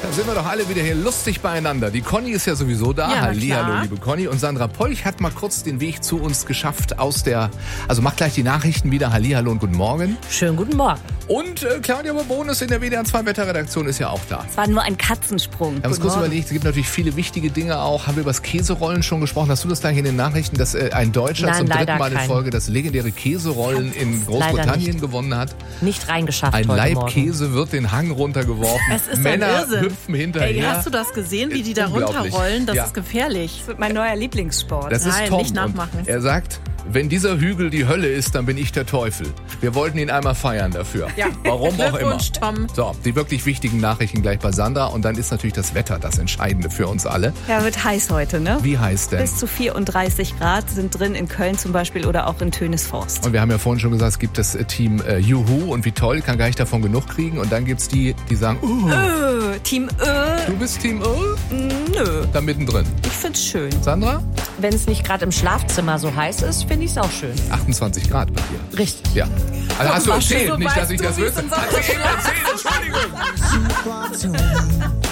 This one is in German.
sind wir doch alle wieder hier lustig beieinander. Die Conny ist ja sowieso da. Ja, Hallihallo, liebe Conny. Und Sandra Polch hat mal kurz den Weg zu uns geschafft also macht gleich die Nachrichten wieder. Hallihallo und guten Morgen. Schönen guten Morgen. Und Claudia Bobonus in der WDR 2 Wetterredaktion ist ja auch da. Es war nur ein Katzensprung. Wir haben uns kurz überlegt, es gibt natürlich viele wichtige Dinge auch. Haben wir über das Käserollen schon gesprochen? Hast du das gleich in den Nachrichten, dass ein Deutscher zum dritten Mal in Folge das legendäre Käserollen in Großbritannien gewonnen hat? Nicht reingeschafft Ein heute Laib Morgen. Käse wird den Hang runtergeworfen. Es ist Männer ein Irrsinn. hüpfen hinterher. Ey, hast du das gesehen, wie die da Unglaublich. runterrollen? Das Ja. ist gefährlich. Das wird mein neuer Lieblingssport. Das ist Nein, Tom. nicht nachmachen. Und er sagt, wenn dieser Hügel die Hölle ist, dann bin ich der Teufel. Wir wollten ihn einmal feiern dafür. Ja. Warum auch immer. Glückwunsch, Tom. So, die wirklich wichtigen Nachrichten gleich bei Sandra. Und dann ist natürlich das Wetter das Entscheidende für uns alle. Ja, wird heiß heute, ne? Wie heiß denn? Bis zu 34 Grad sind drin in Köln zum Beispiel oder auch in Tönisforst. Und wir haben ja vorhin schon gesagt, es gibt das Team Juhu und wie toll, kann gar nicht davon genug kriegen. Und dann gibt's die sagen, Team du bist Team nö. da mittendrin. Ich find's schön. Sandra? Wenn es nicht gerade im Schlafzimmer so heiß ist, finde ich es auch schön. 28 Grad bei dir. Richtig. Ja. Also hast du was, erzählt, so nicht, dass weißt ich du, das wie es wüsste. in Sachen Hat sie eben erzählt, Entschuldigung. Situation.